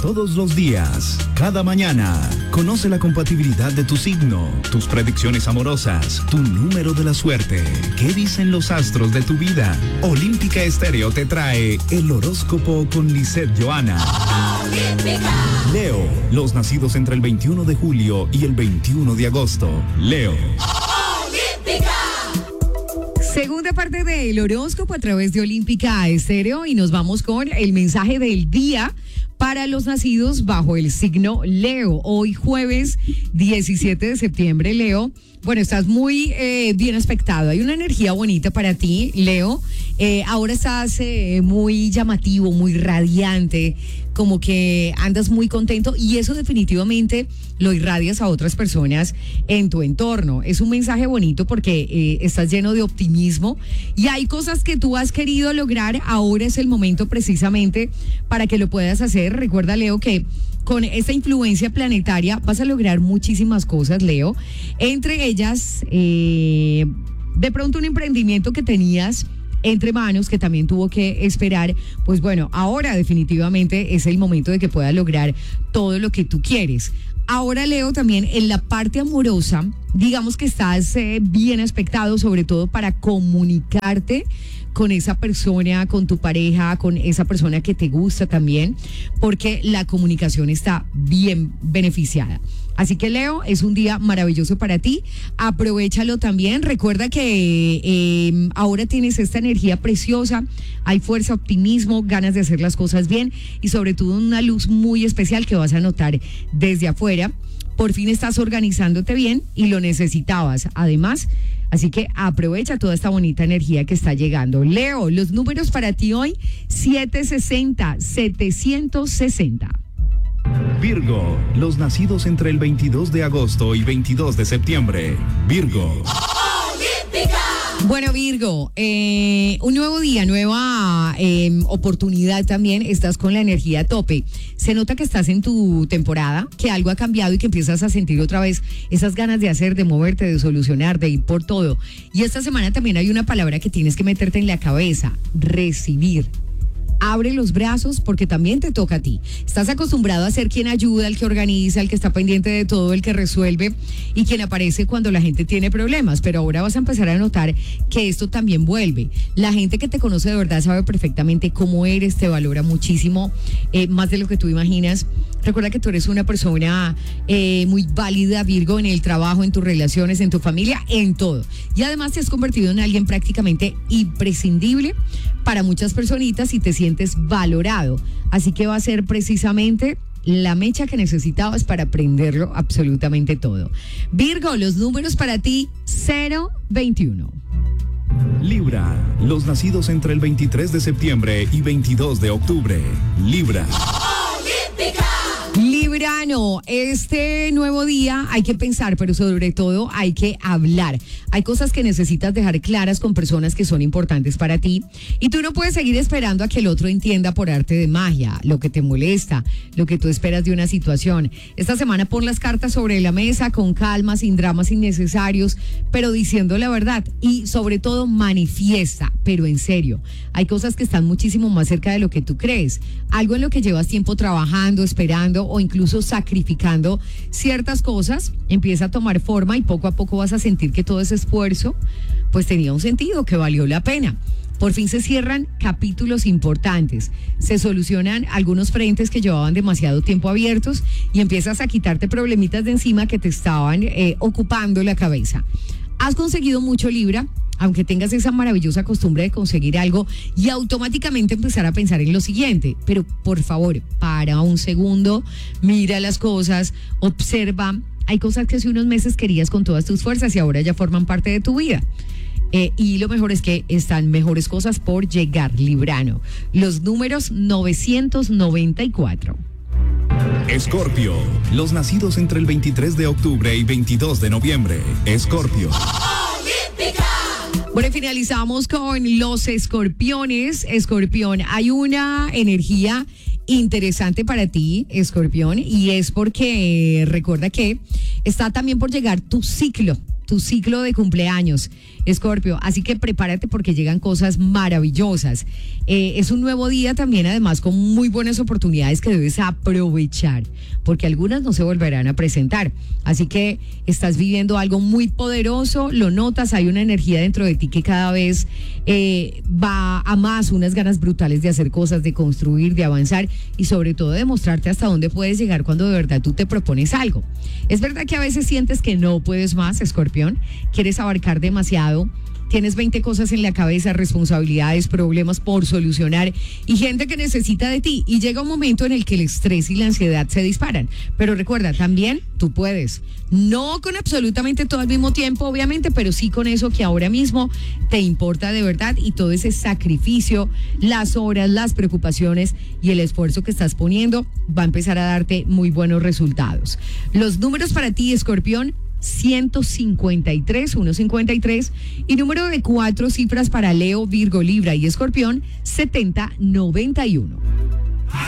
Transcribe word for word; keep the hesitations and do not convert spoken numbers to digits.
todos los días, cada mañana. Conoce la compatibilidad de tu signo, tus predicciones amorosas, tu número de la suerte. ¿Qué dicen los astros de tu vida? Olímpica Estéreo te trae el horóscopo con Lisette Johanna. Olímpica. Leo, los nacidos entre el veintiuno de julio y el veintiuno de agosto. Leo. Olímpica. Segunda parte del horóscopo a través de Olímpica Estéreo y nos vamos con el mensaje del día para los nacidos bajo el signo Leo. Hoy jueves diecisiete de septiembre, Leo. Bueno, estás muy eh, bien aspectado. Hay una energía bonita para ti, Leo. Eh, ahora estás eh, muy llamativo, muy radiante, como que andas muy contento y eso definitivamente lo irradias a otras personas en tu entorno. Es un mensaje bonito porque eh, estás lleno de optimismo y hay cosas que tú has querido lograr. Ahora es el momento precisamente para que lo puedas hacer. Recuerda, Leo, que con esta influencia planetaria vas a lograr muchísimas cosas, Leo. Entre ellas, eh, de pronto un emprendimiento que tenías entre manos que también tuvo que esperar, pues bueno, ahora definitivamente es el momento de que puedas lograr todo lo que tú quieres. Ahora, Leo, también en la parte amorosa, digamos que estás eh, bien aspectado, sobre todo para comunicarte con esa persona, con tu pareja, con esa persona que te gusta también, porque la comunicación está bien beneficiada. Así que, Leo, es un día maravilloso para ti. Aprovéchalo también. Recuerda que eh, ahora tienes esta energía preciosa, hay fuerza, optimismo, ganas de hacer las cosas bien y sobre todo una luz muy especial que vas a notar desde afuera. Por fin estás organizándote bien y lo necesitabas, además. Así que aprovecha toda esta bonita energía que está llegando. Leo, los números para ti hoy, setecientos sesenta, setecientos sesenta. Virgo, los nacidos entre el veintidós de agosto y veintidós de septiembre. Virgo. Olímpica. Bueno, Virgo, eh, un nuevo día, nueva eh, oportunidad también. Estás con la energía a tope. Se nota que estás en tu temporada, que algo ha cambiado y que empiezas a sentir otra vez esas ganas de hacer, de moverte, de solucionar, de ir por todo. Y esta semana también hay una palabra que tienes que meterte en la cabeza: recibir. Abre los brazos porque también te toca a ti. Estás acostumbrado a ser quien ayuda, el que organiza, el que está pendiente de todo, el que resuelve y quien aparece cuando la gente tiene problemas. Pero ahora vas a empezar a notar que esto también vuelve. La gente que te conoce de verdad sabe perfectamente cómo eres, te valora muchísimo, eh, más de lo que tú imaginas. Recuerda que tú eres una persona eh, muy válida, Virgo, en el trabajo, en tus relaciones, en tu familia, en todo. Y además te has convertido en alguien prácticamente imprescindible para muchas personitas y te sientes valorado. Así que va a ser precisamente la mecha que necesitabas para aprenderlo absolutamente todo. Virgo, los números para ti, cero veintiuno. Libra, los nacidos entre el veintitrés de septiembre y veintidós de octubre. Libra. Olímpica. Librano, este nuevo día hay que pensar, pero sobre todo hay que hablar. Hay cosas que necesitas dejar claras con personas que son importantes para ti y tú no puedes seguir esperando a que el otro entienda por arte de magia lo que te molesta, lo que tú esperas de una situación. Esta semana pon las cartas sobre la mesa con calma, sin dramas innecesarios, pero diciendo la verdad y sobre todo manifiesta, pero en serio. Hay cosas que están muchísimo más cerca de lo que tú crees. Algo en lo que llevas tiempo trabajando, esperando o incluso sacrificando ciertas cosas, empieza a tomar forma y poco a poco vas a sentir que todo ese esfuerzo pues tenía un sentido, que valió la pena. Por fin se cierran capítulos importantes, se solucionan algunos frentes que llevaban demasiado tiempo abiertos y empiezas a quitarte problemitas de encima que te estaban eh, ocupando la cabeza. Has conseguido mucho, Libra, aunque tengas esa maravillosa costumbre de conseguir algo y automáticamente empezar a pensar en lo siguiente. Pero por favor, para un segundo, mira las cosas, observa. Hay cosas que hace unos meses querías con todas tus fuerzas y ahora ya forman parte de tu vida. Eh, y lo mejor es que están mejores cosas por llegar, Librano. Los números novecientos noventa y cuatro. Escorpio, los nacidos entre el veintitrés de octubre y veintidós de noviembre. Escorpio. Olímpica. Bueno, finalizamos con los escorpiones. Escorpión, hay una energía interesante para ti, Escorpión, y es porque recuerda que está también por llegar tu ciclo tu ciclo de cumpleaños, Escorpio, así que prepárate porque llegan cosas maravillosas. Eh, es un nuevo día también, además, con muy buenas oportunidades que debes aprovechar, porque algunas no se volverán a presentar. Así que estás viviendo algo muy poderoso, lo notas, hay una energía dentro de ti que cada vez eh, va a más, unas ganas brutales de hacer cosas, de construir, de avanzar y sobre todo de mostrarte hasta dónde puedes llegar cuando de verdad tú te propones algo. Es verdad que a veces sientes que no puedes más, Escorpio, quieres abarcar demasiado, tienes veinte cosas en la cabeza, responsabilidades, problemas por solucionar y gente que necesita de ti, y llega un momento en el que el estrés y la ansiedad se disparan, pero recuerda, también tú puedes, no con absolutamente todo al mismo tiempo obviamente, pero sí con eso que ahora mismo te importa de verdad y todo ese sacrificio, las horas, las preocupaciones y el esfuerzo que estás poniendo va a empezar a darte muy buenos resultados. Los números para ti, Escorpión: ciento cincuenta y tres, ciento cincuenta y tres, y número de cuatro cifras para Leo, Virgo, Libra y Escorpión: setenta noventa y uno.